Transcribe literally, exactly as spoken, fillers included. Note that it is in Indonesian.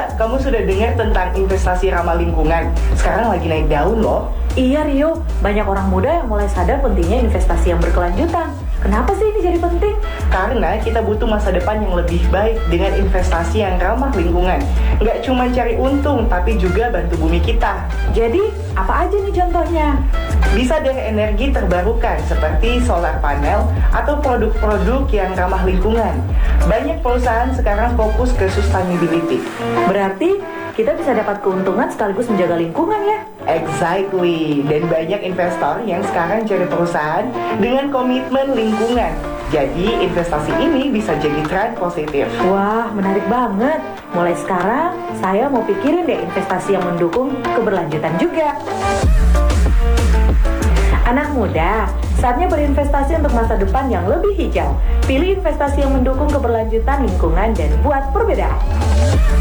Ria, kamu sudah dengar tentang investasi ramah lingkungan? Sekarang lagi naik daun loh. Iya Rio, banyak orang muda yang mulai sadar pentingnya investasi yang berkelanjutan. Kenapa sih ini jadi penting? Karena kita butuh masa depan yang lebih baik dengan investasi yang ramah lingkungan. Nggak cuma cari untung, tapi juga bantu bumi kita. Jadi, apa aja nih contohnya? Bisa dari energi terbarukan seperti solar panel atau produk-produk yang ramah lingkungan. Banyak perusahaan sekarang fokus ke sustainability. Berarti kita bisa dapat keuntungan sekaligus menjaga lingkungan ya? Exactly. Dan banyak investor yang sekarang cari perusahaan dengan komitmen lingkungan. Jadi investasi ini bisa jadi tren positif. Wah, menarik banget. Mulai sekarang, saya mau pikirin deh investasi yang mendukung keberlanjutan juga. Anak muda, saatnya berinvestasi untuk masa depan yang lebih hijau. Pilih investasi yang mendukung keberlanjutan lingkungan dan buat perbedaan.